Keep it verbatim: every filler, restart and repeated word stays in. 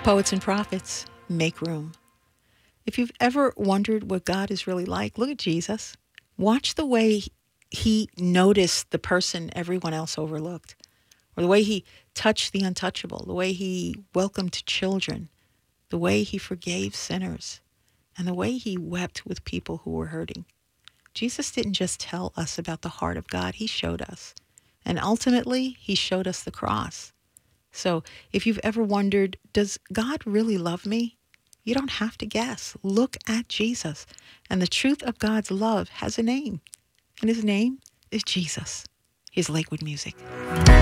Poets and prophets, make room. If you've ever wondered what God is really like, look at Jesus. Watch the way he noticed the person everyone else overlooked, or the way he touched the untouchable, the way he welcomed children, the way he forgave sinners, and the way he wept with people who were hurting. Jesus didn't just tell us about the heart of God, he showed us. And ultimately, he showed us the cross. So if you've ever wondered, does God really love me? You don't have to guess. Look at Jesus. And the truth of God's love has a name. And his name is Jesus. Here's Lakewood Music.